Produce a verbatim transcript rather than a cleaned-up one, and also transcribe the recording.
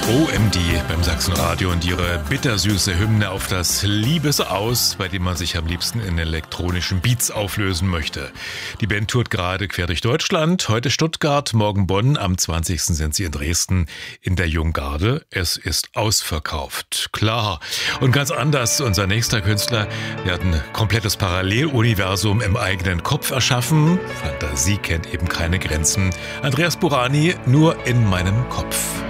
O M D beim Sachsenradio und ihre bittersüße Hymne auf das Liebesaus, bei dem man sich am liebsten in elektronischen Beats auflösen möchte. Die Band tourt gerade quer durch Deutschland. Heute Stuttgart, morgen Bonn. Am zwanzigsten sind sie in Dresden in der Junggarde. Es ist ausverkauft. Klar. Und ganz anders, unser nächster Künstler, der hat ein komplettes Paralleluniversum im eigenen Kopf erschaffen. Fantasie kennt eben keine Grenzen. Andreas Burani, nur in meinem Kopf.